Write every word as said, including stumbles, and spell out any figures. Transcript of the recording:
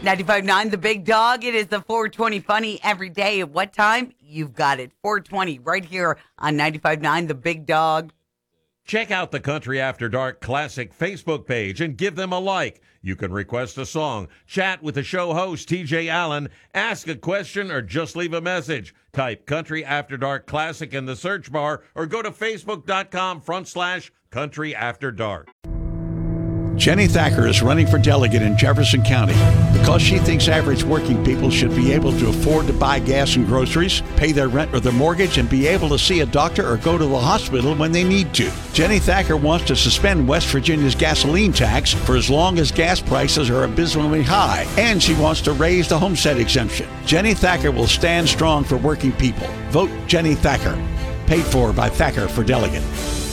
ninety-five point nine The Big Dog. It is the four twenty Funny every day. At what time? You've got it. four twenty right here on ninety-five point nine The Big Dog. Check out the Country After Dark Classic Facebook page and give them a like. You can request a song, chat with the show host, T J Allen, ask a question, or just leave a message. Type Country After Dark Classic in the search bar or go to facebook.com front slash Country After Dark. Jenny Thacker is running for delegate in Jefferson County because she thinks average working people should be able to afford to buy gas and groceries, pay their rent or their mortgage, and be able to see a doctor or go to the hospital when they need to. Jenny Thacker wants to suspend West Virginia's gasoline tax for as long as gas prices are abysmally high, and she wants to raise the homestead exemption. Jenny Thacker will stand strong for working people. Vote Jenny Thacker. Paid for by Thacker for Delegate.